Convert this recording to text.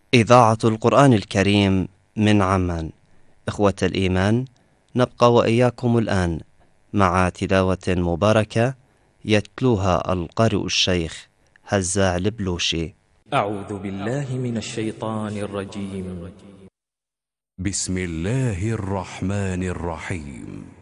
إذاعة القرآن الكريم من عمان. إخوة الإيمان، نبقى وإياكم الآن مع تلاوة مباركة يتلوها القارئ الشيخ هزاع البلوشي. أعوذ بالله من الشيطان الرجيم. بسم الله الرحمن الرحيم.